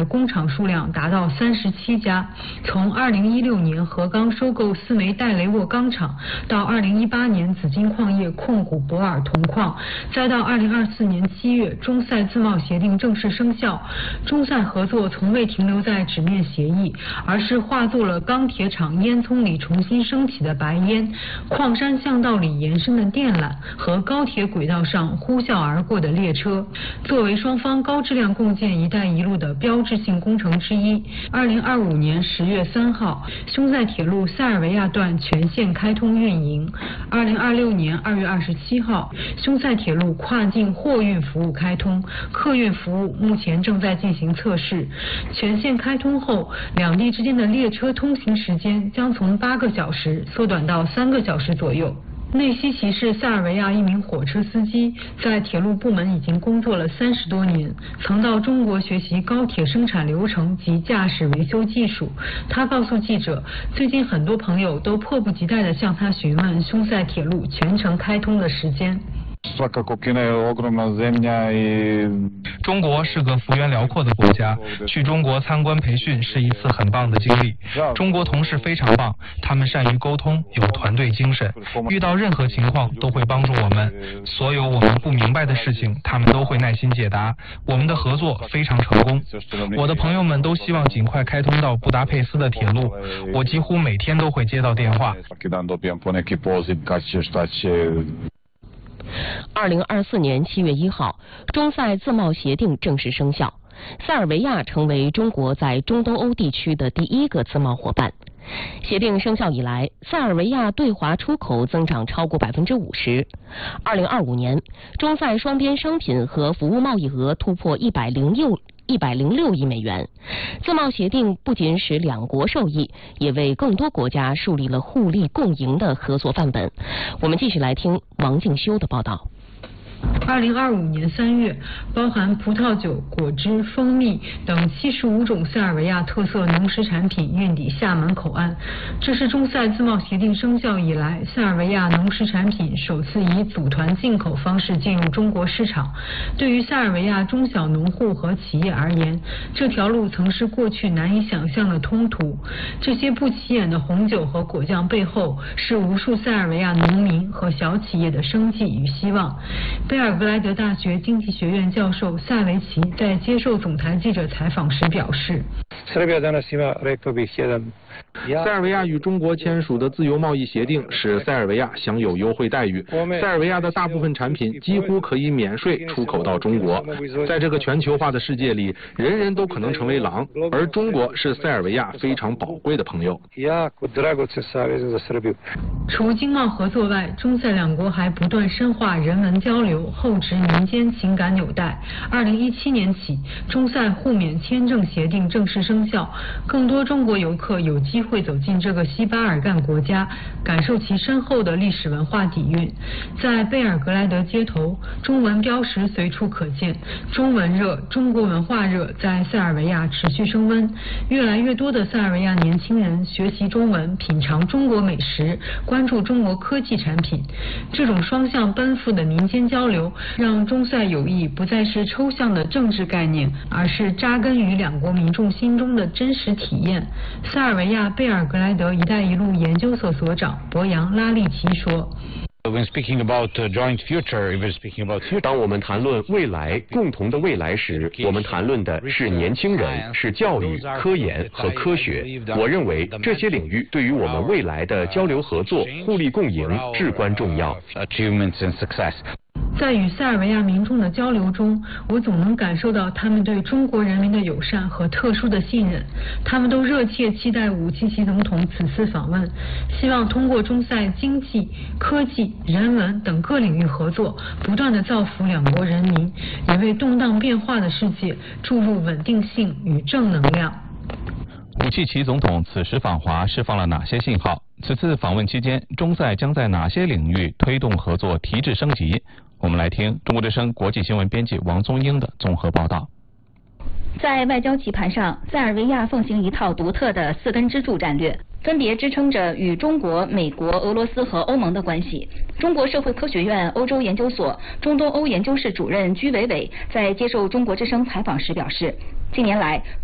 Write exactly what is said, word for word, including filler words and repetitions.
的工厂数量达到三十七家。从二零一六年河钢收购四枚戴雷沃钢厂，到二零一八年紫金矿业控股博尔铜矿，再到二零二四年七月中塞自贸协定正式生效，中塞合作从未停留在纸面协议，而是化作了钢铁厂烟囱里重新升起的白烟，矿山巷道里延伸的电缆和高铁轨道上呼啸而过的列车。作为双方高质量共建“一带一路”的标志性工程之一，二零二五年十月三号，匈塞铁路塞尔维亚段全线开通运营。二零二六年二月二十七号，匈塞铁路跨境货运服务开通，客运服务目前正在进行测试。全线开通后，两地之间的列车通行时间将从八个小时缩短到三个小时左右。内西奇是塞尔维亚一名火车司机，在铁路部门已经工作了三十多年，曾到中国学习高铁生产流程及驾驶维修技术。他告诉记者，最近很多朋友都迫不及待地向他询问匈塞铁路全程开通的时间。 中国是个幅员辽阔的国家，去中国参观培训是一次很棒的经历。中国同事非常棒，他们善于沟通，有团队精神，遇到任何情况都会帮助我们。所有我们不明白的事情，他们都会耐心解答。我们的合作非常成功。我的朋友们都希望尽快开通到布达佩斯的铁路，我几乎每天都会接到电话。 二零二四年七月一号，中塞自贸协定正式生效，塞尔维亚成为中国在中东欧地区的第一个自贸伙伴。协定生效以来，塞尔维亚对华出口增长超过百分之五十。二零二五年，中塞双边商品和服务贸易额突破一百零六。一百零六亿美元。自贸协定不仅使两国受益，也为更多国家树立了互利共赢的合作范本。我们继续来听王静修的报道。 二零二五年三月，包含葡萄酒、果汁、蜂蜜等七十五种塞尔维亚特色农食产品运抵厦门口岸。这是中塞自贸协定生效以来，塞尔维亚农食产品首次以组团进口方式进入中国市场。对于塞尔维亚中小农户和企业而言，这条路曾是过去难以想象的通途。这些不起眼的红酒和果酱背后，是无数塞尔维亚农民和小企业的生计与希望。贝尔格莱德大学经济学院教授塞维奇在接受总台记者采访时表示， 塞尔维亚与中国签署的自由贸易协定使塞尔维亚享有优惠待遇，塞尔维亚的大部分产品几乎可以免税出口到中国。在这个全球化的世界里，人人都可能成为狼，而中国是塞尔维亚非常宝贵的朋友。 除经贸合作外，中塞两国还不断深化人文交流，厚植民间情感纽带。二零一七年起，中塞互免签证协定正式生效，更多中国游客有机会走进这个西巴尔干国家，感受其深厚的历史文化底蕴。在贝尔格莱德街头，中文标识随处可见，中文热、中国文化热在塞尔维亚持续升温。越来越多的塞尔维亚年轻人学习中文，品尝中国美食，关注中国科技产品。这种双向奔赴的民间交流，让中塞友谊不再是抽象的政治概念，而是扎根于两国民众心中的真实体验。塞尔维亚贝尔格莱德“一带一路”研究所所长博扬拉利奇说。 当我们谈论未来、共同的未来时，我们谈论的是年轻人，是教育、科研和科学。我认为这些领域对于我们未来的交流合作、互利共赢至关重要。 在与塞尔维亚民众的交流中，我总能感受到他们对中国人民的友善和特殊的信任。他们都热切期待武契奇总统此次访问，希望通过中塞经济、科技、人文等各领域合作，不断地造福两国人民，也为动荡变化的世界注入稳定性与正能量。 武契奇总统此时访华释放了哪些信号？此次访问期间，中塞将在哪些领域推动合作提质升级？我们来听中国之声国际新闻编辑王宗英的综合报道。 在外交棋盘上，塞尔维亚奉行一套独特的四根支柱战略，分别支撑着与中国、美国、俄罗斯和欧盟的关系。中国社会科学院欧洲研究所中东欧研究室主任居伟伟在接受中国之声采访时表示，近年来